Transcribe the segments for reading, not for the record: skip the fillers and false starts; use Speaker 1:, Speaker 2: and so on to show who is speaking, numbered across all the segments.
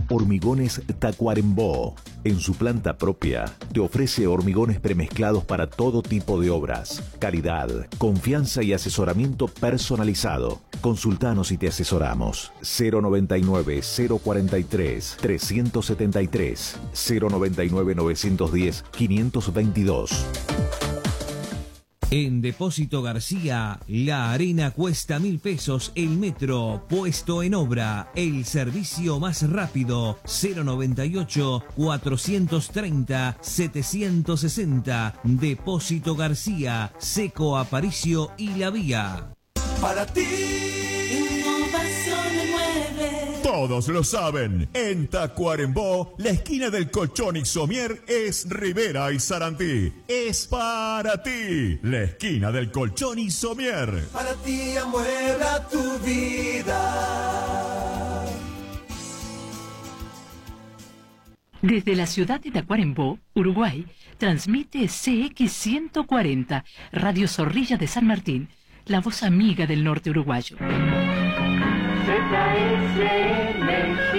Speaker 1: Hormigones Tacuarembó. En su planta propia, te ofrece hormigones premezclados para todo tipo de obras. Calidad, confianza y asesoramiento personalizado. Consultanos y te asesoramos. 099-043-373. 099-910-522.
Speaker 2: En Depósito García, la arena cuesta 1.000 pesos, el metro puesto en obra, el servicio más rápido, 098-430-760, Depósito García, Seco Aparicio y La Vía.
Speaker 3: Para ti, Innovación Mueble.
Speaker 4: Todos lo saben, en Tacuarembó, la esquina del Colchón Ixomier es Rivera y Sarantí. Es para ti, la esquina del Colchón Ixomier.
Speaker 3: Para ti amuebla tu vida.
Speaker 5: Desde la ciudad de Tacuarembó, Uruguay, transmite CX140, Radio Zorrilla de San Martín, la voz amiga del norte uruguayo.
Speaker 6: ZSM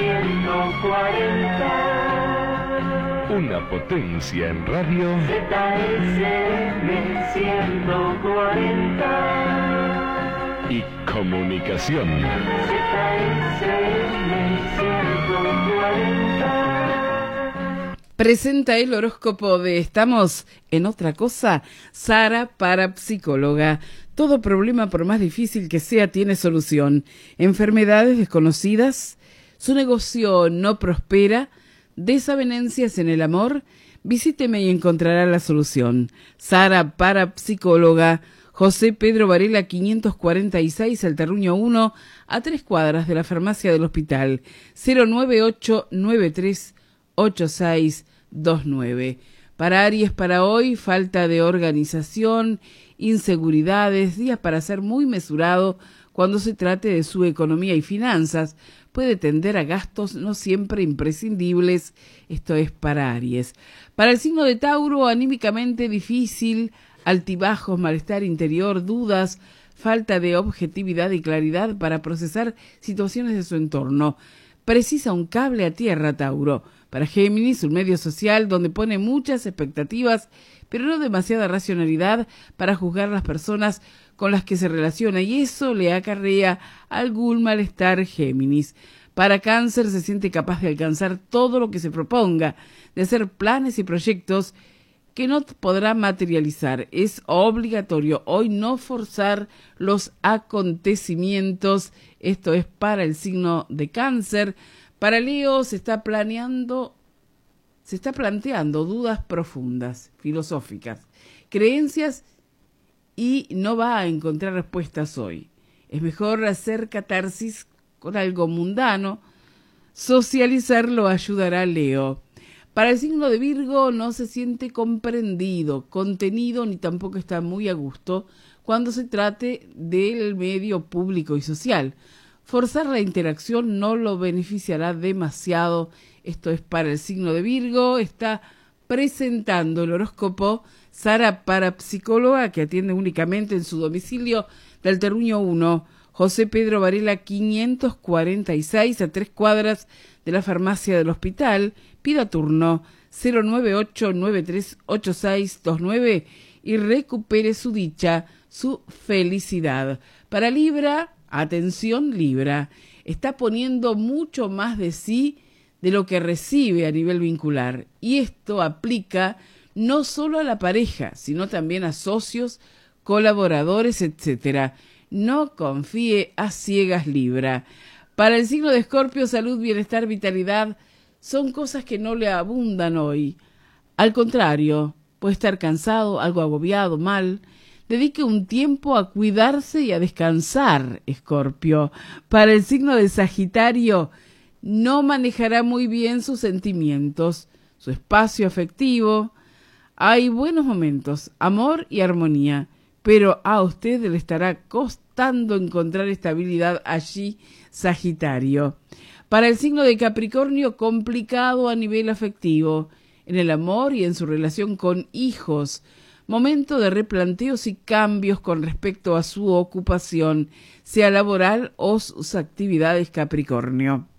Speaker 6: 140.
Speaker 7: Una potencia en radio.
Speaker 6: ZSM 140.
Speaker 7: Y comunicación.
Speaker 6: ZSM 140.
Speaker 8: Presenta el horóscopo de Estamos en Otra Cosa, Sara, parapsicóloga. Todo problema, por más difícil que sea, tiene solución. Enfermedades desconocidas, su negocio no prospera, desavenencias en el amor, visíteme y encontrará la solución. Sara, parapsicóloga, José Pedro Varela 546, El Terruño 1, a 3 cuadras de la farmacia del hospital, 098-93-8629. Para Aries, para hoy, falta de organización, inseguridades, días para ser muy mesurado cuando se trate de su economía y finanzas. Puede tender a gastos no siempre imprescindibles. Esto es para Aries. Para el signo de Tauro, anímicamente difícil, altibajos, malestar interior, dudas, falta de objetividad y claridad para procesar situaciones de su entorno. Precisa un cable a tierra, Tauro. Para Géminis, un medio social donde pone muchas expectativas, pero no demasiada racionalidad para juzgar las personas con las que se relaciona, y eso le acarrea algún malestar, Géminis. Para Cáncer, se siente capaz de alcanzar todo lo que se proponga, de hacer planes y proyectos que no podrá materializar. Es obligatorio hoy no forzar los acontecimientos. Esto es para el signo de Cáncer. Para Leo se está planteando dudas profundas, filosóficas, creencias, y no va a encontrar respuestas hoy. Es mejor hacer catarsis con algo mundano. Socializarlo ayudará a Leo. Para el signo de Virgo, no se siente comprendido, contenido, ni tampoco está muy a gusto cuando se trate del medio público y social. Forzar la interacción no lo beneficiará demasiado. Esto es para el signo de Virgo. Está presentando el horóscopo Sara, parapsicóloga, que atiende únicamente en su domicilio del Terruño 1, José Pedro Varela 546, a 3 cuadras de la farmacia del hospital. Pida turno 098-938629 y recupere su dicha, su felicidad. Para Libra, atención Libra, está poniendo mucho más de sí de lo que recibe a nivel vincular, y esto aplica no solo a la pareja, sino también a socios, colaboradores, etc. No confíe a ciegas, Libra. Para el signo de Escorpio, salud, bienestar, vitalidad son cosas que no le abundan hoy. Al contrario, puede estar cansado, algo agobiado, mal. Dedique un tiempo a cuidarse y a descansar, Escorpio. Para el signo de Sagitario, no manejará muy bien sus sentimientos, su espacio afectivo. Hay buenos momentos, amor y armonía, pero a usted le estará costando encontrar estabilidad allí, Sagitario. Para el signo de Capricornio, complicado a nivel afectivo, en el amor y en su relación con hijos. Momento de replanteos y cambios con respecto a su ocupación, sea laboral o sus actividades, Capricornio.